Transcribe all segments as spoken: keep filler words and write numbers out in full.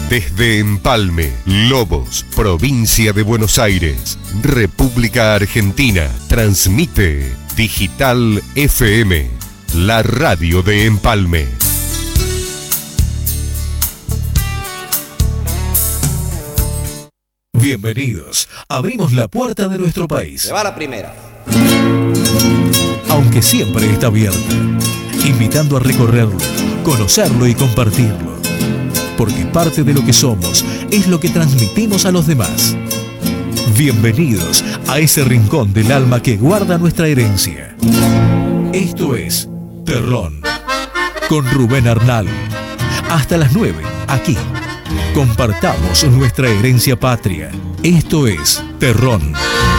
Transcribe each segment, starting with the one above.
Desde Empalme, Lobos, provincia de Buenos Aires, República Argentina, transmite Digital F M, la radio de Empalme. Bienvenidos. Abrimos la puerta de nuestro país. Se va la primera. Aunque siempre está abierta, invitando a recorrerlo, conocerlo y compartirlo. Porque parte de lo que somos es lo que transmitimos a los demás. Bienvenidos a ese rincón del alma que guarda nuestra herencia. Esto es Terrón, con Rubén Arnal. Hasta las nueve, aquí. Compartamos nuestra herencia patria. Esto es Terrón.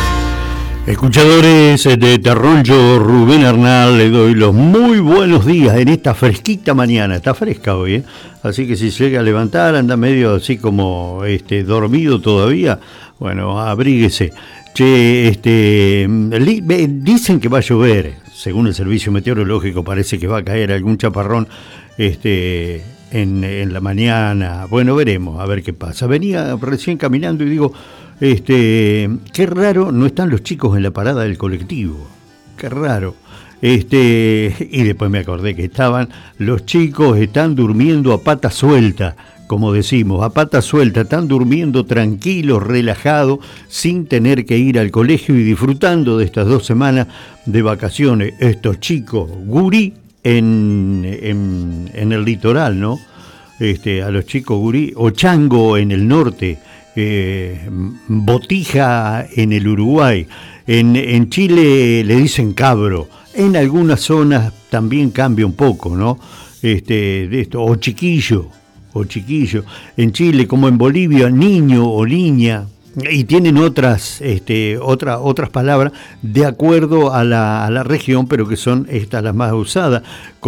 Escuchadores de Terrón, yo Rubén Arnal le doy los muy buenos días en esta fresquita mañana. Está fresca hoy, ¿eh? Así que si se llega a levantar, anda medio así como este, dormido todavía, bueno, abríguese. Che, este, li, dicen que va a llover, según el servicio meteorológico parece que va a caer algún chaparrón este, en, en la mañana. Bueno, veremos, a ver qué pasa. Venía recién caminando y digo... Este, qué raro, no están los chicos en la parada del colectivo, qué raro. Este, y después me acordé que estaban, los chicos están durmiendo a pata suelta, como decimos, a pata suelta, están durmiendo tranquilos, relajados, sin tener que ir al colegio y disfrutando de estas dos semanas de vacaciones. Estos chicos, gurí en, en, en el litoral, ¿no? Este, a los chicos gurí, o chango en el norte. Eh, botija en el Uruguay, en, en Chile le dicen cabro, en algunas zonas también cambia un poco, ¿no? Este, de esto, o chiquillo, o chiquillo, en Chile como en Bolivia, niño o niña, y tienen otras, este, otra, otras palabras de acuerdo a la, a la región, pero que son estas las más usadas,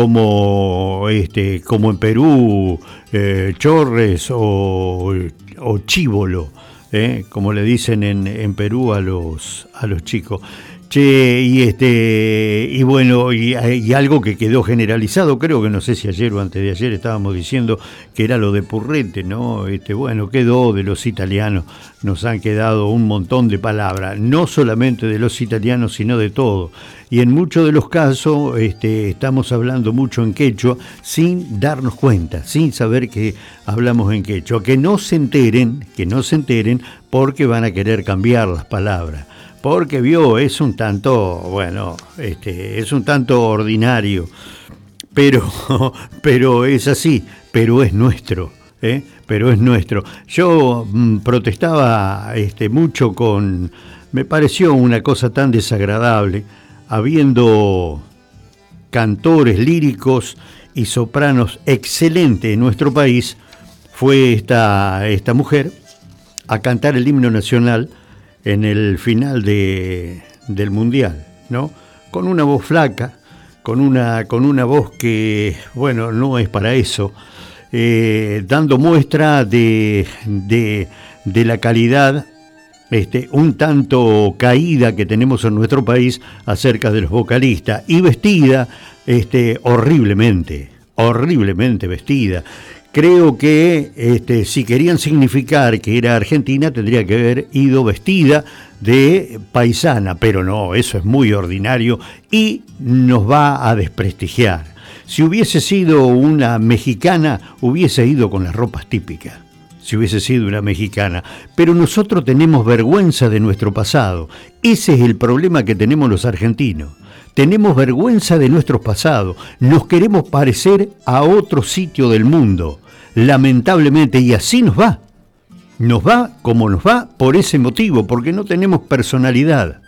como, este, como en Perú, eh, chorres o... o chívolo, ¿eh? Como le dicen en, en Perú a los, a los chicos. Che, y este, y bueno, y, y algo que quedó generalizado, creo que no sé si ayer o antes de ayer estábamos diciendo que era lo de Purrete, ¿no? Este, bueno, quedó de los italianos, nos han quedado un montón de palabras, no solamente de los italianos, sino de todo. Y en muchos de los casos este, estamos hablando mucho en quechua sin darnos cuenta, sin saber que hablamos en quechua. Que no se enteren, que no se enteren porque van a querer cambiar las palabras. Porque vio, es un tanto, bueno, este, es un tanto ordinario, pero, pero es así, pero es nuestro, ¿eh? Pero es nuestro. Yo mmm, protestaba este, mucho con, me pareció una cosa tan desagradable, habiendo cantores líricos y sopranos excelentes en nuestro país, fue esta, esta mujer a cantar el himno nacional en el final de, del Mundial, ¿no? Con una voz flaca, con una, con una voz que, bueno, no es para eso, eh, dando muestra de, de, de la calidad este, un tanto caída que tenemos en nuestro país acerca de los vocalistas, y vestida este, horriblemente, horriblemente vestida. Creo que este, si querían significar que era argentina, tendría que haber ido vestida de paisana, pero no, eso es muy ordinario y nos va a desprestigiar. Si hubiese sido una mexicana, hubiese ido con las ropas típicas, si hubiese sido una mexicana. Pero nosotros tenemos vergüenza de nuestro pasado. Ese es el problema que tenemos los argentinos. Tenemos vergüenza de nuestro pasado, nos queremos parecer a otro sitio del mundo, lamentablemente, y así nos va. Nos va como nos va por ese motivo, porque no tenemos personalidad.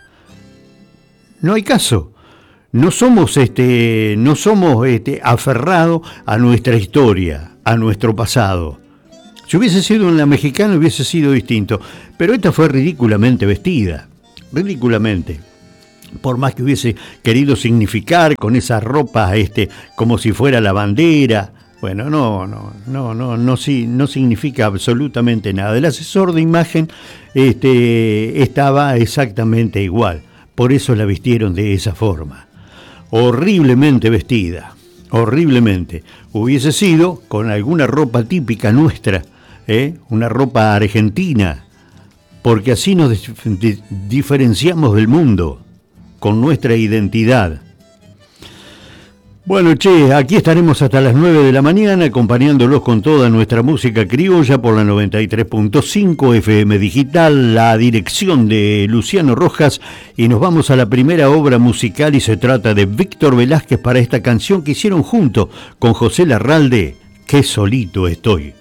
No hay caso. No somos, este, no somos este, aferrados a nuestra historia, a nuestro pasado. Si hubiese sido una mexicana hubiese sido distinto, pero esta fue ridículamente vestida, ridículamente. Por más que hubiese querido significar con esa ropa este, como si fuera la bandera, bueno, no, no, no, no, no, sí, no significa absolutamente nada. El asesor de imagen este, estaba exactamente igual, por eso la vistieron de esa forma, horriblemente vestida, horriblemente. Hubiese sido con alguna ropa típica nuestra, ¿eh? Una ropa argentina, porque así nos dif- di- diferenciamos del mundo, con nuestra identidad. Bueno, che, aquí estaremos hasta las nueve de la mañana acompañándolos con toda nuestra música criolla por la noventa y tres punto cinco F M Digital, la dirección de Luciano Rojas, y nos vamos a la primera obra musical y se trata de Víctor Velázquez para esta canción que hicieron junto con José Larralde, Qué solito estoy.